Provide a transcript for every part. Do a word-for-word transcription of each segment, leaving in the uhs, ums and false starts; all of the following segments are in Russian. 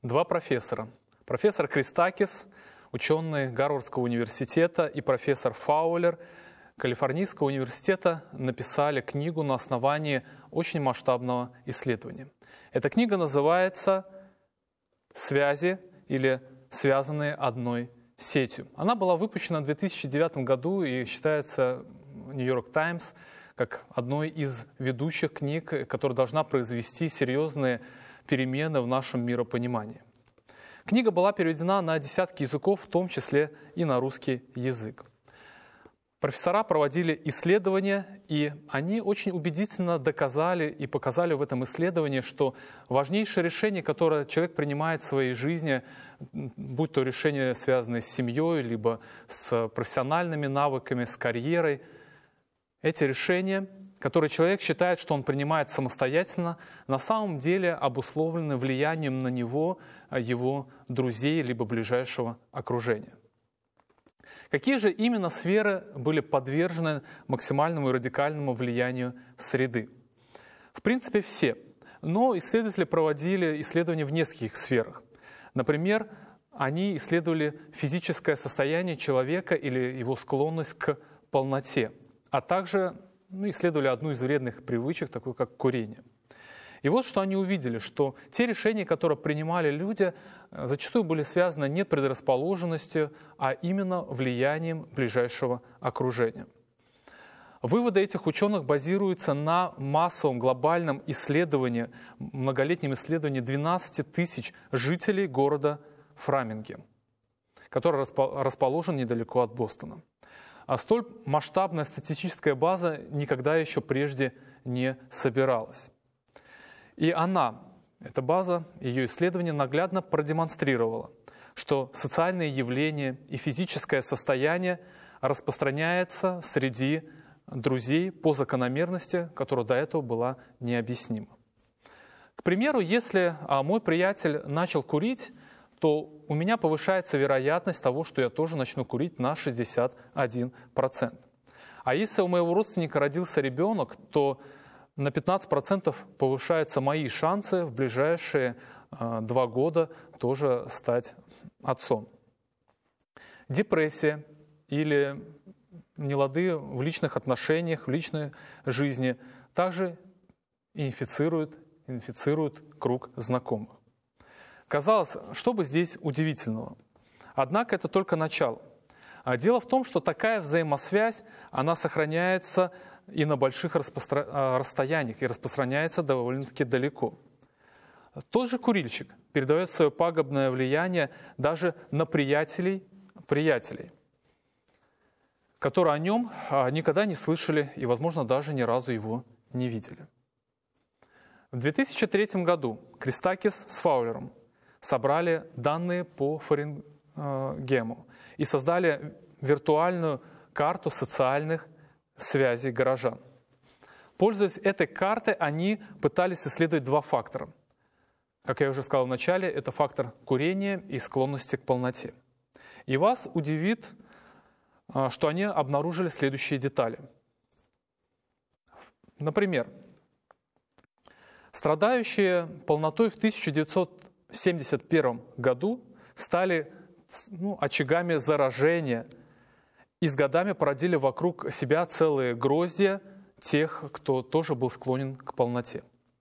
два профессора. Профессор Кристакис, ученый Гарвардского университета, и профессор Фаулер Калифорнийского университета написали книгу на основании очень масштабного исследования. Эта книга называется «Связи» или «Связанные одной сетью». Она была выпущена в две тысячи девятом году и считается «Нью-Йорк Таймс» как одной из ведущих книг, которая должна произвести серьезные перемены в нашем миропонимании. Книга была переведена на десятки языков, в том числе и на русский язык. Профессора проводили исследования, и они очень убедительно доказали и показали в этом исследовании, что важнейшее решение, которое человек принимает в своей жизни, будь то решение, связанное с семьей, либо с профессиональными навыками, с карьерой, эти решения, которые человек считает, что он принимает самостоятельно, на самом деле обусловлены влиянием на него, его друзей, либо ближайшего окружения. Какие же именно сферы были подвержены максимальному и радикальному влиянию среды? В принципе, все. Но исследователи проводили исследования в нескольких сферах. Например, они исследовали физическое состояние человека или его склонность к полноте, а также ну, исследовали одну из вредных привычек, такую как курение. И вот что они увидели, что те решения, которые принимали люди, зачастую были связаны не предрасположенностью, а именно влиянием ближайшего окружения. Выводы этих ученых базируются на массовом глобальном исследовании, многолетнем исследовании двенадцати тысяч жителей города Фрамингем, который расположен недалеко от Бостона. А столь масштабная статистическая база никогда еще прежде не собиралась. И она, эта база, ее исследование наглядно продемонстрировала, что социальные явления и физическое состояние распространяется среди друзей по закономерности, которая до этого была необъяснима. К примеру, если мой приятель начал курить, то у меня повышается вероятность того, что я тоже начну курить на шестьдесят один процент. А если у моего родственника родился ребенок, то на пятнадцать процентов повышаются мои шансы в ближайшие э, два года тоже стать отцом. Депрессия или нелады в личных отношениях, в личной жизни также инфицируют, инфицируют круг знакомых. Казалось, что бы здесь удивительного? Однако это только начало. Дело в том, что такая взаимосвязь, она сохраняется и на больших распостро... расстояниях, и распространяется довольно-таки далеко. Тот же курильщик передает свое пагубное влияние даже на приятелей приятелей, которые о нем никогда не слышали и, возможно, даже ни разу его не видели. В две тысячи третьем году Кристакис с Фаулером собрали данные по Фарингему и создали виртуальную карту социальных связей горожан. Пользуясь этой картой, они пытались исследовать два фактора. Как я уже сказал в начале, это фактор курения и склонности к полноте. И вас удивит, что они обнаружили следующие детали. Например, страдающие полнотой в тысяча девятьсот семьдесят первом году стали ну, очагами заражения и с годами породили вокруг себя целые гроздья тех, кто тоже был склонен к полноте.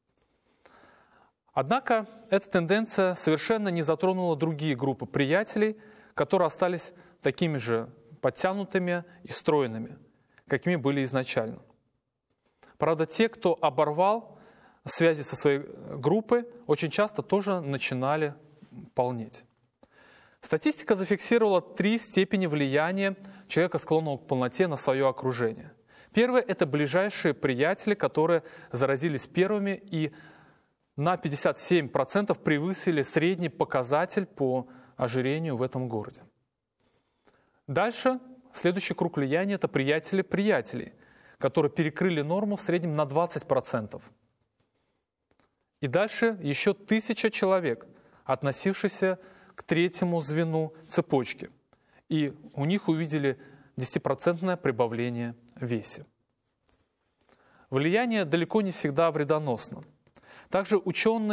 Однако эта тенденция совершенно не затронула другие группы приятелей, которые остались такими же подтянутыми и стройными, какими были изначально. Правда, те, кто оборвал связи со своей группой, очень часто тоже начинали полнеть. Статистика зафиксировала три степени влияния человека, склонного к полноте, на свое окружение. Первое – это ближайшие приятели, которые заразились первыми и на пятьдесят семь процентов превысили средний показатель по ожирению в этом городе. Дальше, следующий круг влияния – это приятели приятелей, которые перекрыли норму в среднем на двадцать процентов. И дальше еще тысяча человек, относившихся к третьему звену цепочки. И у них увидели десятипроцентное прибавление в весе. Влияние далеко не всегда вредоносно. Также ученые